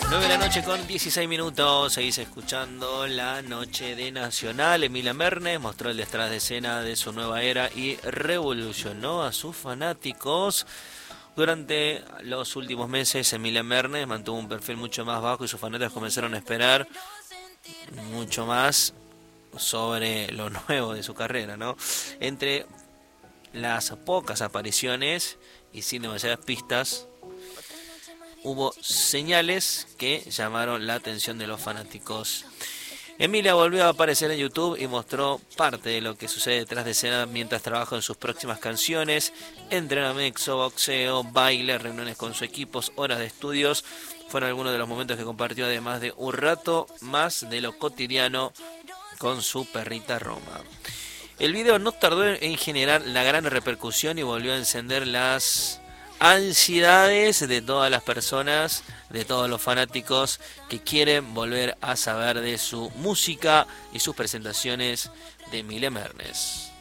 9 de la noche con 16 minutos, seguís escuchando La Noche de Nacional. Emilia Mernes mostró el detrás de escena de su nueva era y revolucionó a sus fanáticos. Durante los últimos meses, Emilia Mernes mantuvo un perfil mucho más bajo y sus fanáticos comenzaron a esperar mucho más sobre lo nuevo de su carrera, ¿no? Entre las pocas apariciones y sin demasiadas pistas, hubo señales que llamaron la atención de los fanáticos. Emilia volvió a aparecer en YouTube y mostró parte de lo que sucede detrás de escena mientras trabaja en sus próximas canciones. Entrenamiento, boxeo, baile, reuniones con sus equipos, horas de estudios. Fueron algunos de los momentos que compartió, además de un rato más de lo cotidiano con su perrita Roma. El video no tardó en generar la gran repercusión y volvió a encender las ansiedades de todas las personas, de todos los fanáticos que quieren volver a saber de su música y sus presentaciones de Emilia Mernes.